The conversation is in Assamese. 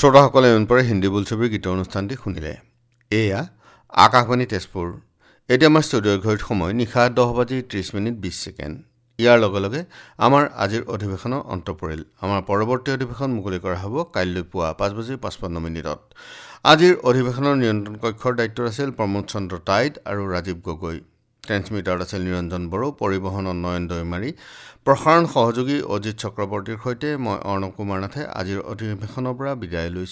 শ্ৰোতাসকলে এনপৰে হিন্দী বোলছবিৰ গীত অনুষ্ঠানটি শুনিলে। এয়া আকাশবাণী তেজপুৰ। এতিয়া আমাৰ ষ্টুডিঅ'ৰ ঘড়ীত সময় নিশা 10:30 ইয়াৰ লগে লগে আমাৰ আজিৰ অধিৱেশনৰ অন্ত পৰিল। আমাৰ পৰৱৰ্তী অধিৱেশন মুকলি কৰা হ'ব কাইলৈ পুৱা 5:55। আজিৰ অধিৱেশনৰ নিয়ন্ত্ৰণ কক্ষৰ দায়িত্বত আছিল প্ৰমোদ চন্দ্ৰ টাইড আৰু ৰাজীৱ গগৈ। ট্ৰেন্সমিটাৰত আছিল নিৰঞ্জন বড়ো, পৰিবহণত নয়ন দৈমাৰী, প্ৰসাৰণ সহযোগী অজিত চক্ৰৱৰ্তীৰ সৈতে মই অৰ্ণৱ কুমাৰ নাথে আজিৰ অধিৱেশনৰ পৰা বিদায় লৈছো।